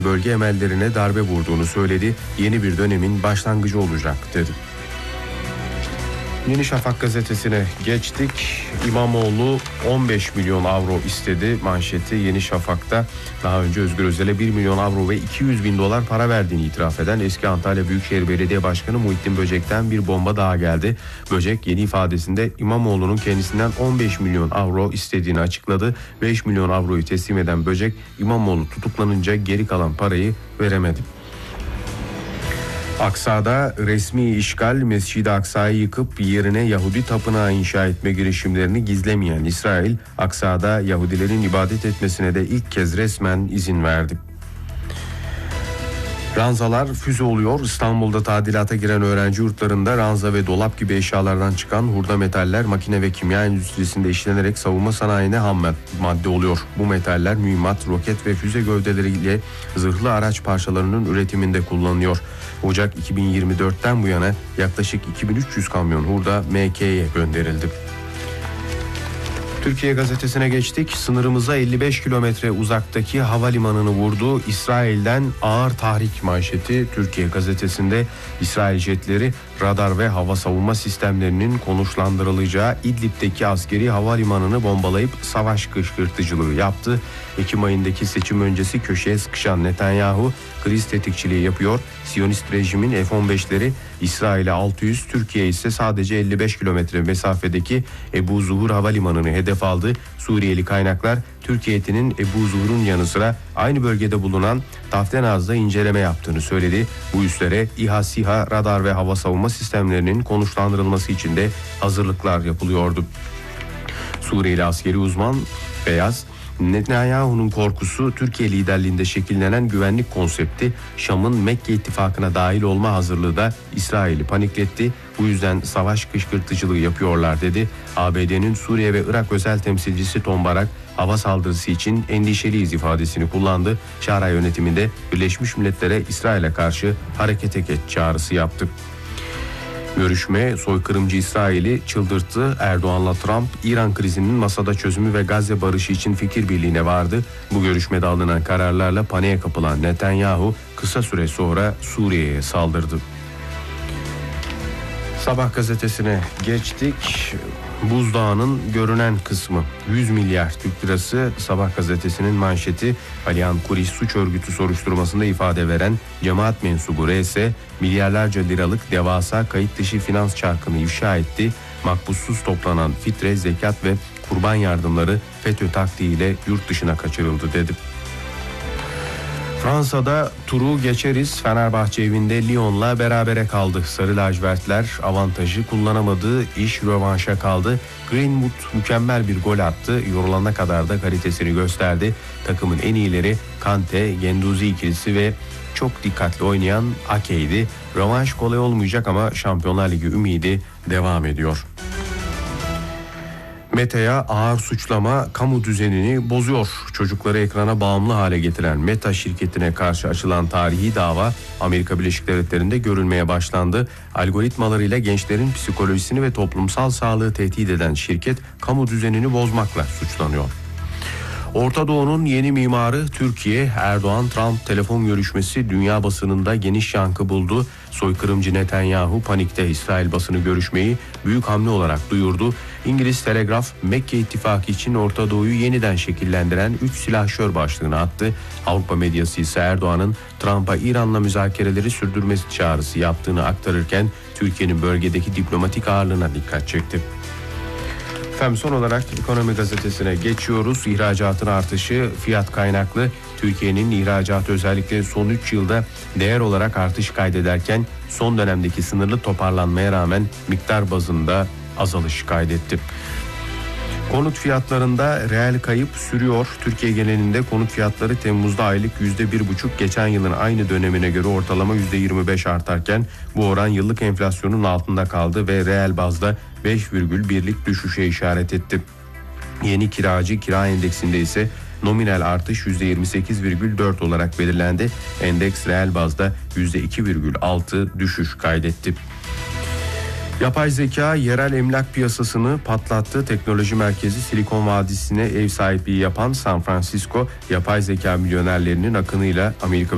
bölge emellerine darbe vurduğunu söyledi. Yeni bir dönemin başlangıcı olacak dedi. Yeni Şafak gazetesine geçtik. İmamoğlu 15 milyon avro istedi manşeti Yeni Şafak'ta. Daha önce Özgür Özel'e 1 milyon avro ve 200 bin dolar para verdiğini itiraf eden eski Antalya Büyükşehir Belediye Başkanı Muhittin Böcek'ten bir bomba daha geldi. Böcek yeni ifadesinde İmamoğlu'nun kendisinden 15 milyon avro istediğini açıkladı. 5 milyon avroyu teslim eden Böcek, İmamoğlu tutuklanınca geri kalan parayı veremedi. Aksa'da resmi işgal Mescid-i Aksa'yı yıkıp yerine Yahudi tapınağı inşa etme girişimlerini gizlemeyen İsrail, Aksa'da Yahudilerin ibadet etmesine de ilk kez resmen izin verdi. Ranzalar füze oluyor. İstanbul'da tadilata giren öğrenci yurtlarında ranza ve dolap gibi eşyalardan çıkan hurda metaller makine ve kimya endüstrisinde işlenerek savunma sanayine ham madde oluyor. Bu metaller mühimmat, roket ve füze gövdeleriyle zırhlı araç parçalarının üretiminde kullanılıyor. Ocak 2024'ten bu yana yaklaşık 2300 kamyon hurda MK'ye gönderildi. Türkiye gazetesine geçtik. Sınırımıza 55 kilometre uzaktaki havalimanını vurdu. İsrail'den ağır tahrik manşeti Türkiye gazetesinde. İsrail jetleri radar ve hava savunma sistemlerinin konuşlandırılacağı İdlib'deki askeri havalimanını bombalayıp savaş kışkırtıcılığı yaptı. Ekim ayındaki seçim öncesi köşeye sıkışan Netanyahu kriz tetikçiliği yapıyor. Siyonist rejimin F-15'leri İsrail'e 600, Türkiye ise sadece 55 kilometre mesafedeki Ebu Zuhur Havalimanı'nı hedef aldı. Suriyeli kaynaklar Türkiye heyetinin Ebu Zuhur'un yanı sıra aynı bölgede bulunan Taftenaz'da inceleme yaptığını söyledi. Bu üslere İHA, SİHA, radar ve hava savunma sistemlerinin konuşlandırılması için de hazırlıklar yapılıyordu. Suriyeli askeri uzman Beyaz, Netanyahu'nun korkusu Türkiye liderliğinde şekillenen güvenlik konsepti Şam'ın Mekke ittifakına dahil olma hazırlığı da İsrail'i panikletti. Bu yüzden savaş kışkırtıcılığı yapıyorlar dedi. ABD'nin Suriye ve Irak özel temsilcisi Tom Barak hava saldırısı için endişeliyiz ifadesini kullandı. Şara yönetiminde Birleşmiş Milletler'e İsrail'e karşı harekete geç çağrısı yaptı. Görüşme soykırımcı İsrail'i çıldırttı. Erdoğan'la Trump, İran krizinin masada çözümü ve Gazze barışı için fikir birliğine vardı. Bu görüşmede alınan kararlarla paniğe kapılan Netanyahu kısa süre sonra Suriye'ye saldırdı. Sabah gazetesine geçtik. Buzdağının görünen kısmı 100 milyar Türk lirası Sabah gazetesinin manşeti. Alihan Kuris suç örgütü soruşturmasında ifade veren cemaat mensubu RS milyarlarca liralık devasa kayıt dışı finans çarkını ifşa etti. Makbussuz toplanan fitre, zekat ve kurban yardımları FETÖ taktiğiyle yurt dışına kaçırıldı dedi. Fransa'da turu geçeriz. Fenerbahçe evinde Lyon'la berabere kaldı. Sarı lacivertler avantajı kullanamadı. İş rövanşa kaldı. Greenwood mükemmel bir gol attı. Yorulana kadar da kalitesini gösterdi. Takımın en iyileri Kante, Genduzi ikilisi ve çok dikkatli oynayan Ake'ydi. Rövanş kolay olmayacak ama Şampiyonlar Ligi ümidi devam ediyor. Meta'ya ağır suçlama kamu düzenini bozuyor. Çocukları ekrana bağımlı hale getiren Meta şirketine karşı açılan tarihi dava Amerika Birleşik Devletleri'nde görülmeye başlandı. Algoritmalarıyla gençlerin psikolojisini ve toplumsal sağlığı tehdit eden şirket kamu düzenini bozmakla suçlanıyor. Orta Doğu'nun yeni mimarı Türkiye. Erdoğan-Trump telefon görüşmesi dünya basınında geniş yankı buldu. Soykırımcı Netanyahu panikte İsrail basını görüşmeyi büyük hamle olarak duyurdu. İngiliz Telegraf Mekke ittifakı için Orta Doğu'yu yeniden şekillendiren 3 silahşör başlığını attı. Avrupa medyası ise Erdoğan'ın Trump'a İran'la müzakereleri sürdürmesi çağrısı yaptığını aktarırken Türkiye'nin bölgedeki diplomatik ağırlığına dikkat çekti. Efendim son olarak Ekonomi Gazetesi'ne geçiyoruz. İhracatın artışı fiyat kaynaklı. Türkiye'nin ihracatı özellikle son 3 yılda değer olarak artış kaydederken son dönemdeki sınırlı toparlanmaya rağmen miktar bazında azalış kaydetti. Konut fiyatlarında reel kayıp sürüyor. Türkiye genelinde konut fiyatları Temmuz'da aylık %1,5, geçen yılın aynı dönemine göre ortalama %25 artarken bu oran yıllık enflasyonun altında kaldı ve reel bazda 5,1'lik düşüşe işaret etti. Yeni kiracı kira endeksinde ise nominal artış %28,4 olarak belirlendi. Endeks reel bazda %2,6 düşüş kaydetti. Yapay zeka yerel emlak piyasasını patlattı. Teknoloji merkezi Silikon Vadisi'ne ev sahipliği yapan San Francisco, yapay zeka milyonerlerinin akınıyla Amerika